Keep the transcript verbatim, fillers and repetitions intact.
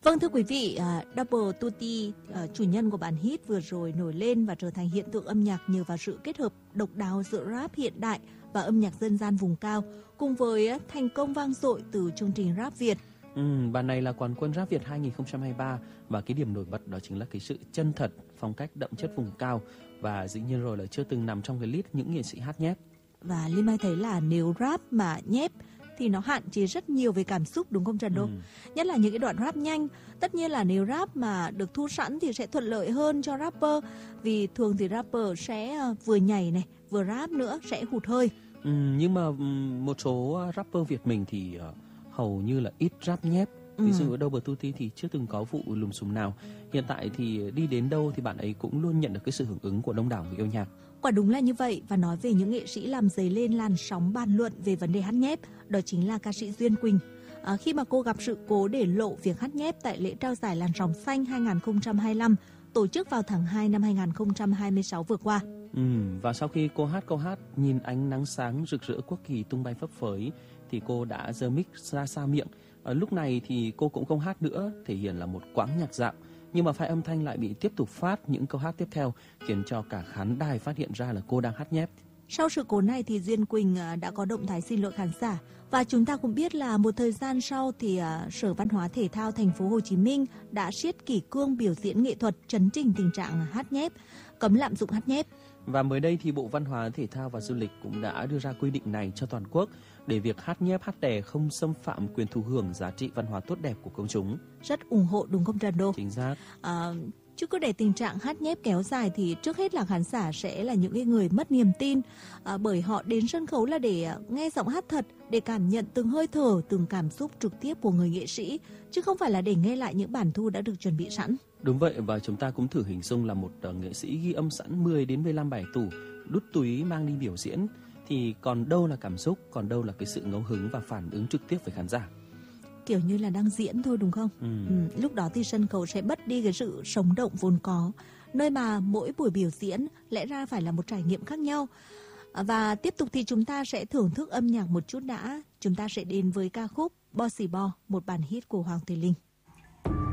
Vâng, thưa quý vị, uh, Double Tutti, uh, chủ nhân của bản hit vừa rồi nổi lên và trở thành hiện tượng âm nhạc nhờ vào sự kết hợp độc đáo giữa rap hiện đại và âm nhạc dân gian vùng cao, cùng với uh, thành công vang dội từ chương trình Rap Việt. Ừ, bạn này là quán quân Rap Việt hai không hai ba và cái điểm nổi bật đó chính là cái sự chân thật, phong cách đậm chất vùng cao và dĩ nhiên rồi là chưa từng nằm trong cái list những nghệ sĩ hát nhép. Và Linh Mai thấy là nếu rap mà nhép thì nó hạn chế rất nhiều về cảm xúc, đúng không Trần Đô? Ừ. Nhất là những cái đoạn rap nhanh. Tất nhiên là nếu rap mà được thu sẵn thì sẽ thuận lợi hơn cho rapper, vì thường thì rapper sẽ vừa nhảy này vừa rap nữa sẽ hụt hơi. Ừ, nhưng mà một số rapper Việt mình thì uh, hầu như là ít rap nhép. Ví dụ ở Double Tutti thì chưa từng có vụ lùm xùm nào. Hiện tại thì đi đến đâu thì bạn ấy cũng luôn nhận được cái sự hưởng ứng của đông đảo người yêu nhạc. Quả đúng là như vậy. Và nói về những nghệ sĩ làm dấy lên làn sóng bàn luận về vấn đề hát nhép, đó chính là ca sĩ Duyên Quỳnh. À, khi mà cô gặp sự cố để lộ việc hát nhép tại lễ trao giải Làn Sóng Xanh hai không hai lăm tổ chức vào tháng hai năm hai không hai sáu vừa qua. Ừ, và sau khi cô hát câu hát Nhìn ánh nắng sáng rực rỡ quốc kỳ tung bay phấp phới thì cô đã giơ mic ra xa miệng. À, lúc này thì cô cũng không hát nữa, thể hiện là một quãng nhạc dạo. Nhưng mà file âm thanh lại bị tiếp tục phát những câu hát tiếp theo, khiến cho cả khán đài phát hiện ra là cô đang hát nhép. Sau sự cố này thì Duyên Quỳnh đã có động thái xin lỗi khán giả. Và chúng ta cũng biết là một thời gian sau thì uh, Sở Văn hóa Thể thao Thành phố Hồ Chí Minh đã siết kỷ cương biểu diễn nghệ thuật, chấn chỉnh tình trạng hát nhép, cấm lạm dụng hát nhép. Và mới đây thì Bộ Văn hóa Thể thao và Du lịch cũng đã đưa ra quy định này cho toàn quốc để việc hát nhép hát đè không xâm phạm quyền thụ hưởng giá trị văn hóa tốt đẹp của công chúng. Rất ủng hộ đúng không Trần Đô? Chính xác. À, chứ cứ để tình trạng hát nhép kéo dài thì trước hết là khán giả sẽ là những cái người mất niềm tin, à, bởi họ đến sân khấu là để nghe giọng hát thật, để cảm nhận từng hơi thở, từng cảm xúc trực tiếp của người nghệ sĩ, chứ không phải là để nghe lại những bản thu đã được chuẩn bị sẵn. Đúng vậy, và chúng ta cũng thử hình dung là một uh, nghệ sĩ ghi âm sẵn mười đến mười lăm bài tủ, đút túi mang đi biểu diễn, thì còn đâu là cảm xúc, còn đâu là cái sự ngẫu hứng và phản ứng trực tiếp với khán giả. Kiểu như là đang diễn thôi đúng không? Ừ. Ừ, lúc đó thì sân khấu sẽ mất đi cái sự sống động vốn có, nơi mà mỗi buổi biểu diễn lẽ ra phải là một trải nghiệm khác nhau. Và tiếp tục thì chúng ta sẽ thưởng thức âm nhạc một chút đã. Chúng ta sẽ đến với ca khúc Bossy Bo, một bản hit của Hoàng Thùy Linh.